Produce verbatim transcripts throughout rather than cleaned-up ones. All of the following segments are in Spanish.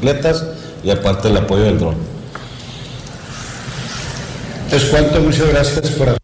motocicletas y aparte el apoyo del dron. Es cuanto, muchas gracias por...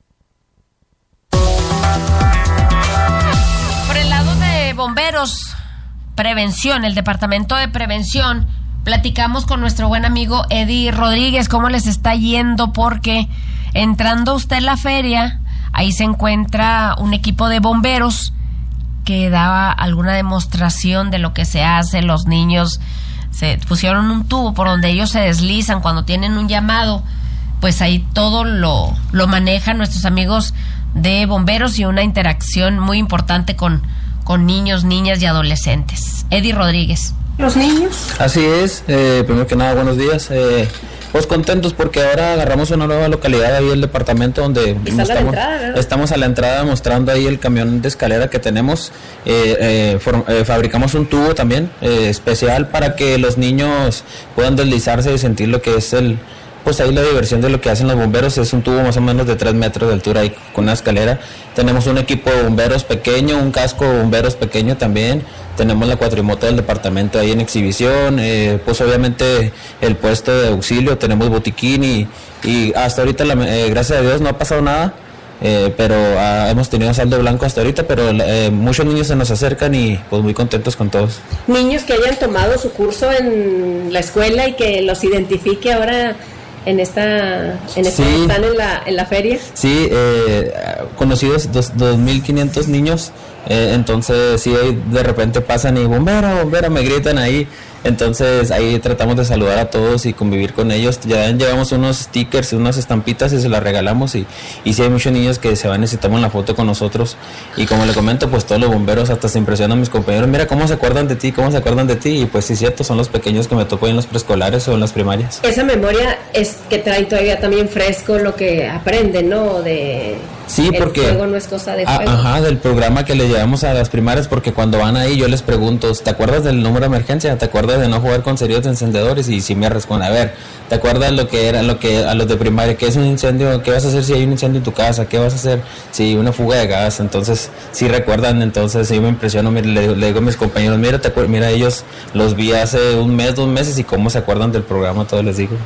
Por el lado de bomberos, prevención, el departamento de prevención, platicamos con nuestro buen amigo Eddie Rodríguez, cómo les está yendo, porque entrando usted en la feria, ahí se encuentra un equipo de bomberos que daba alguna demostración de lo que se hace. Los niños se pusieron un tubo por donde ellos se deslizan cuando tienen un llamado, pues ahí todo lo, lo manejan nuestros amigos de bomberos y una interacción muy importante con, con niños, niñas y adolescentes. Eddie Rodríguez. Los niños. Así es, eh, primero que nada, buenos días. Eh, pues contentos porque ahora agarramos una nueva localidad ahí, el departamento donde estamos, a, la entrada, estamos a la entrada mostrando ahí el camión de escalera que tenemos. Eh, eh, for, eh, fabricamos un tubo también eh, especial para que los niños puedan deslizarse y sentir lo que es el... Pues ahí la diversión de lo que hacen los bomberos. Es un tubo más o menos de tres metros de altura ahí con una escalera. Tenemos un equipo de bomberos pequeño, un casco de bomberos pequeño también. Tenemos la cuatrimoto del departamento ahí en exhibición. Eh, pues obviamente el puesto de auxilio, tenemos botiquín y, y hasta ahorita, la, eh, gracias a Dios, no ha pasado nada. Eh, pero ah, hemos tenido saldo blanco hasta ahorita, pero eh, muchos niños se nos acercan y pues muy contentos con todos. Niños que hayan tomado su curso en la escuela y que los identifique ahora en esta, en esta sí, están en la, en la feria. Sí, eh, conocidos dos, dos mil quinientos niños, eh, entonces sí, de repente pasan y bombero, bombero, me gritan ahí. Entonces ahí tratamos de saludar a todos y convivir con ellos. Ya llevamos unos stickers, unas estampitas y se las regalamos, y, y sí hay muchos niños que se van y se toman la foto con nosotros, y como le comento, pues todos los bomberos hasta se impresionan mis compañeros, mira cómo se acuerdan de ti, cómo se acuerdan de ti, y pues sí, cierto, son los pequeños que me topo en los preescolares o en las primarias. Esa memoria es que trae todavía también fresco lo que aprenden, ¿no? De... Sí, porque el fuego no es cosa de fuego. Ajá, del programa que le llevamos a las primarias, porque cuando van ahí yo les pregunto, ¿te acuerdas del número de emergencia? ¿Te acuerdas de no jugar con cerillos de encendedores? Y si me responden, a ver, ¿te acuerdas lo que era, lo que a los de primaria, qué es un incendio? ¿Qué vas a hacer si hay un incendio en tu casa? ¿Qué vas a hacer si hay una fuga de gas? Entonces, sí recuerdan, entonces yo me impresiono, mire, le, le digo a mis compañeros, mira, te acuer- mira, ellos los vi hace un mes, dos meses, y cómo se acuerdan del programa, todo les digo.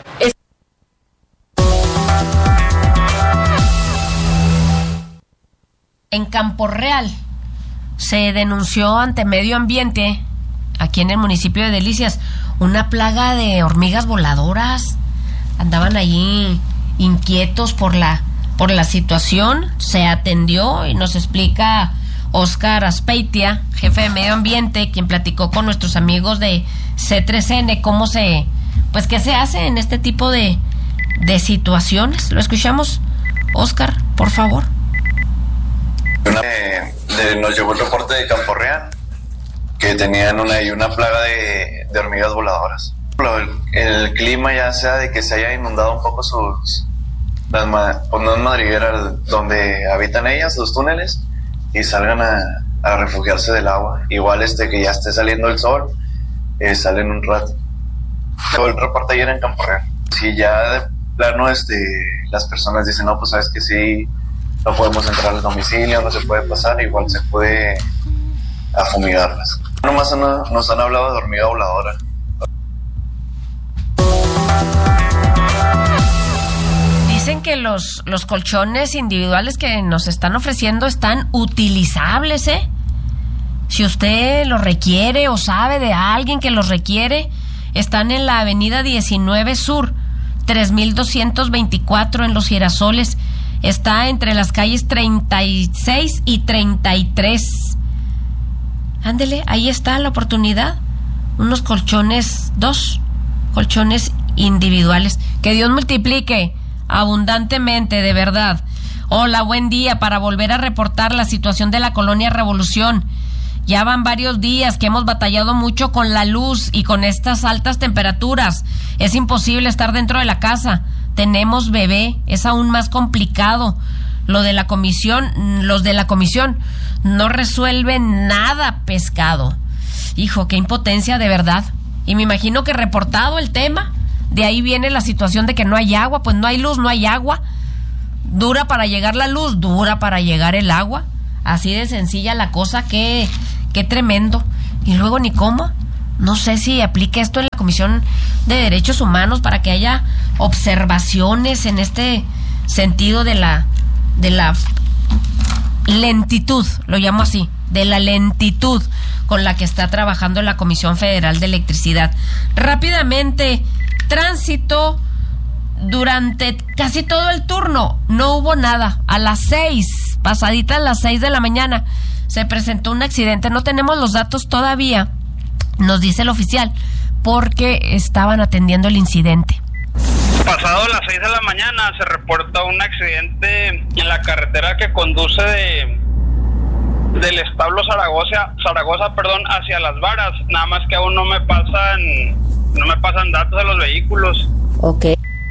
En Campo Real se denunció ante Medio Ambiente, aquí en el municipio de Delicias, una plaga de hormigas voladoras. Andaban allí inquietos por la, por la situación. Se atendió y nos explica Óscar Aspeitia, jefe de Medio Ambiente, quien platicó con nuestros amigos de C tres N cómo se, pues qué se hace en este tipo de, de situaciones. Lo escuchamos, Óscar, por favor. Una, eh, de, nos llegó el reporte de Campo Real que tenían una, una plaga de, de hormigas voladoras. El, el clima, ya sea de que se haya inundado un poco sus las pues no madrigueras donde habitan ellas, los túneles, y salgan a, a refugiarse del agua. Igual este que ya esté saliendo el sol, eh, salen un rato. Todo el reporte ayer en Campo Real. Si ya de plano este, las personas dicen, no, pues sabes que sí, no podemos entrar al domicilio, no se puede pasar, igual se puede afumigarlas. Nomás nos, nos han hablado de hormiga voladora. Dicen que los, los colchones individuales que nos están ofreciendo están utilizables, ¿eh? Si usted los requiere o sabe de alguien que los requiere, están en la avenida diecinueve Sur, tres mil doscientos veinticuatro en Los Girasoles. Está entre las calles treinta y seis y treinta y tres. Ándele, ahí está la oportunidad. Unos colchones, dos colchones individuales. Que Dios multiplique abundantemente, de verdad. Hola, buen día. Para volver a reportar la situación de la colonia Revolución. Ya van varios días que hemos batallado mucho con la luz y con estas altas temperaturas. Es imposible estar dentro de la casa. Tenemos bebé, es aún más complicado. Lo de la comisión, los de la comisión no resuelven nada, pescado. Hijo, qué impotencia, de verdad. Y me imagino que reportado el tema, de ahí viene la situación de que no hay agua. Pues no hay luz, no hay agua. Dura para llegar la luz, dura para llegar el agua. Así de sencilla la cosa, qué, qué tremendo. Y luego ni cómo, No sé si aplique esto en la Comisión de Derechos Humanos para que haya observaciones en este sentido de la de la lentitud, lo llamo así, de la lentitud con la que está trabajando la Comisión Federal de Electricidad. Rápidamente, tránsito durante casi todo el turno, no hubo nada. A las seis, pasaditas las seis de la mañana, se presentó un accidente. No tenemos los datos todavía, nos dice el oficial, porque estaban atendiendo el incidente. Pasado las seis de la mañana se reporta un accidente en la carretera que conduce de del establo Zaragoza, Zaragoza, perdón, hacia Las Varas. Nada más que aún no me pasan, no me pasan datos de los vehículos. Ok.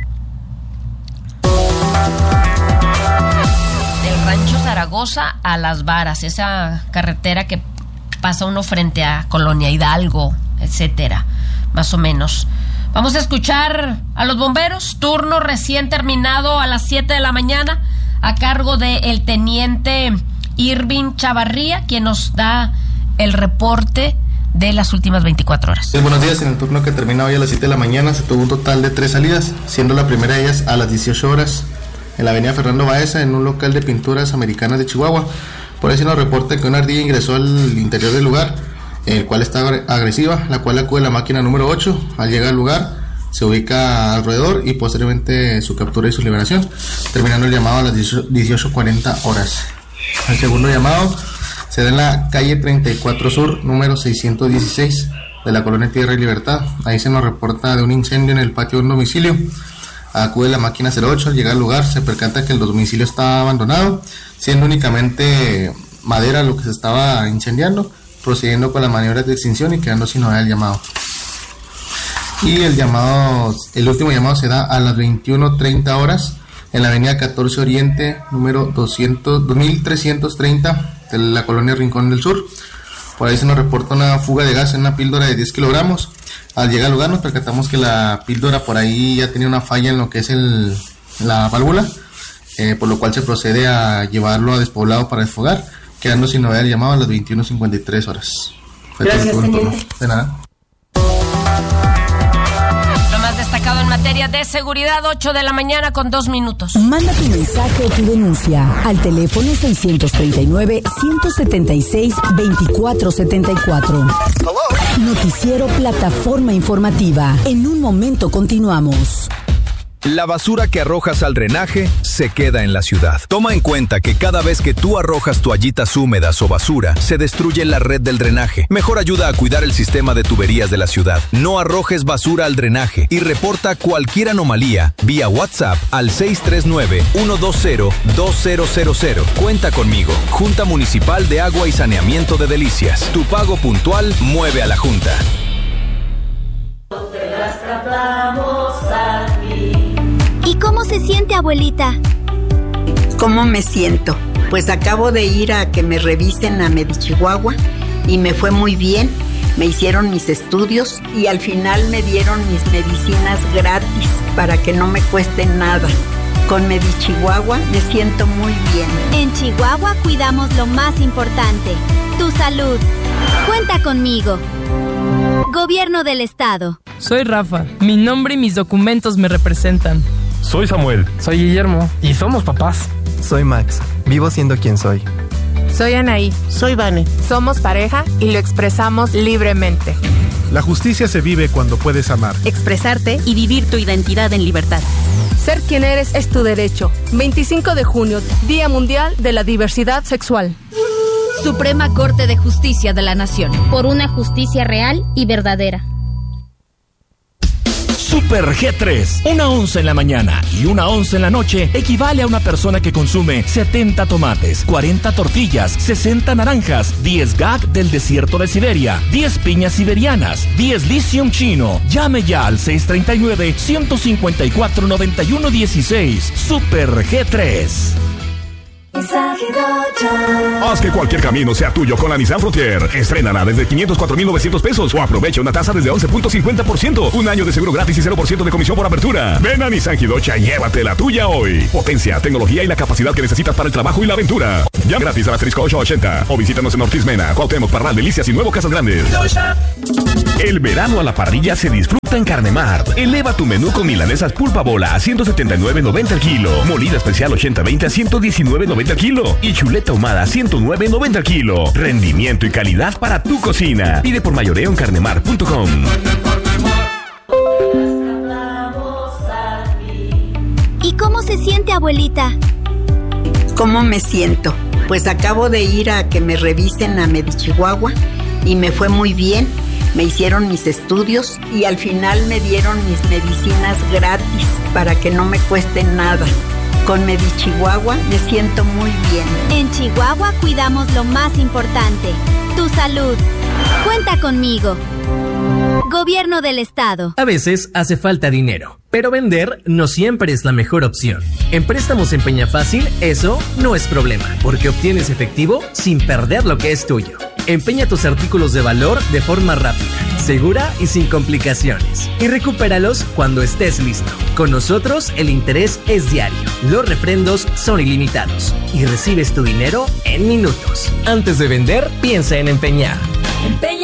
Del rancho Zaragoza a Las Varas, esa carretera que pasa uno frente a Colonia Hidalgo, etcétera, más o menos. Vamos a escuchar a los bomberos, turno recién terminado a las siete de la mañana, a cargo del teniente Irving Chavarría, quien nos da el reporte de las últimas veinticuatro horas. Sí, buenos días. En el turno que termina hoy a las siete de la mañana se tuvo un total de tres salidas, siendo la primera de ellas a las dieciocho horas en la avenida Fernando Baeza, en un local de pinturas americanas de Chihuahua. Por ahí se nos reporta que una ardilla ingresó al interior del lugar, el cual está agresiva, la cual acude la máquina número ocho. Al llegar al lugar se ubica alrededor y posteriormente su captura y su liberación, terminando el llamado a las dieciocho cuarenta horas. El segundo llamado se da en la calle treinta y cuatro Sur, número seiscientos dieciséis de la colonia Tierra y Libertad. Ahí se nos reporta de un incendio en el patio de un domicilio. Acude la máquina cero ocho, al llegar al lugar se percata que el domicilio está abandonado, siendo únicamente madera lo que se estaba incendiando, procediendo con las maniobras de extinción y quedando sin novedad el llamado. Y el llamado, el último llamado se da a las veintiuno treinta horas en la avenida catorce Oriente, número doscientos, dos mil trescientos treinta de la colonia Rincón del Sur. Por ahí se nos reporta una fuga de gas en una píldora de diez kilogramos. Al llegar al lugar nos percatamos que la píldora por ahí ya tenía una falla en lo que es el, la válvula, eh, por lo cual se procede a llevarlo a despoblado para desfogar, quedando sin novedad el llamado a las veintiuno cincuenta y tres horas. Gracias, teniente. De nada. Lo más destacado en materia de seguridad, ocho de la mañana con dos minutos. Manda tu mensaje o tu denuncia al teléfono seiscientos treinta y nueve, ciento setenta y seis, veinticuatro setenta y cuatro. Noticiero Plataforma Informativa. En un momento continuamos. La basura que arrojas al drenaje se queda en la ciudad. Toma en cuenta que cada vez que tú arrojas toallitas húmedas o basura, se destruye la red del drenaje. Mejor ayuda a cuidar el sistema de tuberías de la ciudad. No arrojes basura al drenaje y reporta cualquier anomalía vía WhatsApp al seis tres nueve, uno dos cero, dos cero cero cero. Cuenta conmigo. Junta Municipal de Agua y Saneamiento de Delicias. Tu pago puntual mueve a la Junta. ¿Y cómo se siente, abuelita? ¿Cómo me siento? Pues acabo de ir a que me revisen a Medichihuahua y me fue muy bien. Me hicieron mis estudios y al final me dieron mis medicinas gratis para que no me cueste nada. Con Medichihuahua me siento muy bien. En Chihuahua cuidamos lo más importante, tu salud. Cuenta conmigo. Gobierno del Estado. Soy Rafa. Mi nombre y mis documentos me representan. Soy Samuel. Soy Guillermo. Y somos papás. Soy Max. Vivo siendo quien soy. Soy Anaí. Soy Vane. Somos pareja y lo expresamos libremente. La justicia se vive cuando puedes amar, expresarte y vivir tu identidad en libertad. Ser quien eres es tu derecho. veinticinco de junio, Día Mundial de la Diversidad Sexual. Suprema Corte de Justicia de la Nación. Por una justicia real y verdadera. Super G tres. Una onza en la mañana y una onza en la noche equivale a una persona que consume setenta tomates, cuarenta tortillas, sesenta naranjas, diez gag del desierto de Siberia, diez piñas siberianas, diez lithium chino. Llame ya al seis tres nueve, uno cinco cuatro, nueve uno uno seis. Super G tres. Haz que cualquier camino sea tuyo con la Nissan Frontier. Estrénala desde quinientos cuatro mil novecientos pesos o aprovecha una tasa desde once punto cincuenta por ciento. Un año de seguro gratis y cero por ciento de comisión por apertura. Ven a Nissan Hidocha y llévate la tuya hoy. Potencia, tecnología y la capacidad que necesitas para el trabajo y la aventura. Llama gratis al asterisco ocho ochenta o visítanos en Ortiz Mena, Cuauhtémoc, Parral, Delicias y Nuevo Casas Grandes. El verano a la parrilla se disfruta en Carnemart. Eleva tu menú con milanesas pulpa bola a ciento setenta y nueve noventa el kilo, molida especial ochenta veinte a ciento diecinueve noventa el kilo y chuleta ahumada a ciento nueve noventa el kilo. Rendimiento y calidad para tu cocina. Pide por mayoreo en carnemart punto com. ¿Y cómo se siente, abuelita? ¿Cómo me siento? Pues acabo de ir a que me revisen a Medichihuahua y me fue muy bien. Me hicieron mis estudios y al final me dieron mis medicinas gratis para que no me cueste nada. Con Medichihuahua me siento muy bien. En Chihuahua cuidamos lo más importante, tu salud. Cuenta conmigo. Gobierno del Estado. A veces hace falta dinero, pero vender no siempre es la mejor opción. En Préstamos en Peñafácil, eso no es problema, porque obtienes efectivo sin perder lo que es tuyo. Empeña tus artículos de valor de forma rápida, segura y sin complicaciones. Y recupéralos cuando estés listo. Con nosotros el interés es diario. Los refrendos son ilimitados. Y recibes tu dinero en minutos. Antes de vender, piensa en empeñar. Empeña